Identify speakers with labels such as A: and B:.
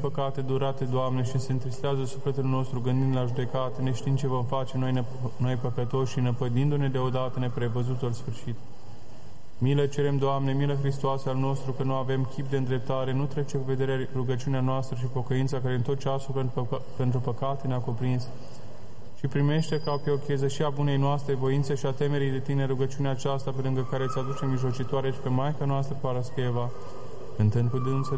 A: păcate durate, Doamne, și se întristează sufletul nostru gândind la judecată, neștiind ce vom face noi păcătoși și năpădindu-ne deodată neprevăzutul sfârșit. Milă cerem, Doamne, milă Hristoase al nostru, că nu avem chip de îndreptare, nu trece cu vedere rugăciunea noastră și pocăința care în tot ceasul pentru păcate ne-a cuprins. Și primește ca pe o chezășia bunei noastre voințe și a temerii de Tine rugăciunea aceasta, pe lângă care îți aduce mijlocitoare și pe Maica noastră Parascheva, cântând cu dânsă